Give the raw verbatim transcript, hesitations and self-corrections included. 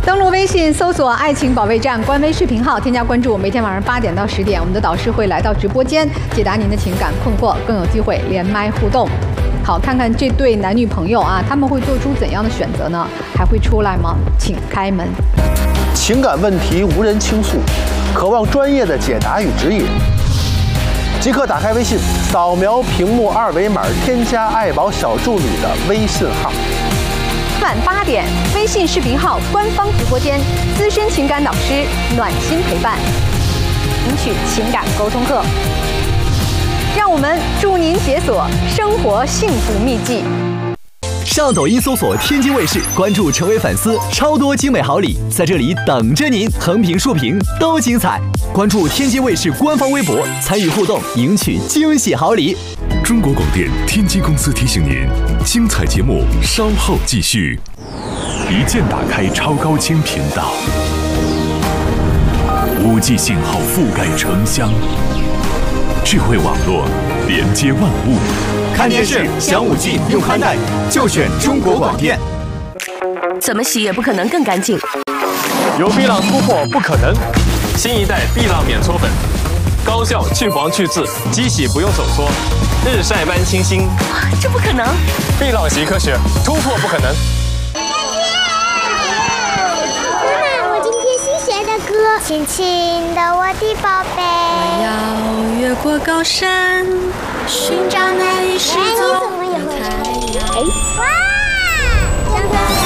登录微信搜索"爱情保卫战"官微视频号，添加关注。每天晚上八点到十点，我们的导师会来到直播间解答您的情感困惑，更有机会连麦互动。好，看看这对男女朋友啊，他们会做出怎样的选择呢？还会出来吗？请开门。 情感问题无人倾诉，渴望专业的解答与指引。即刻打开微信，扫描屏幕二维码，添加爱宝小助理的微信号。 晚八点，微信视频号官方直播间，资深情感导师暖心陪伴，领取情感沟通课。让我们助您解锁生活幸福秘籍。 上抖音搜索天津卫视，关注成为粉丝，超多精美好礼在这里等着您，横屏竖屏都精彩。关注天津卫视官方微博，参与互动，赢取惊喜好礼。 中国广电天津公司提醒您，精彩节目稍后继续。一键打开超高清频道，五 G 信号覆盖城乡，智慧网络连接万物。 看电视享五 G 用宽带，就选中国广电。 怎么洗也不可能更干净。 有碧浪突破不可能，新一代碧浪免搓粉，高效去黄去渍，机洗不用手搓，日晒般清新。 这不可能！ 碧浪洗科学，突破不可能。 妈妈，我今天新学的歌，亲亲的我的宝贝。 我要越过高山，寻找那一失踪的太阳。 哇！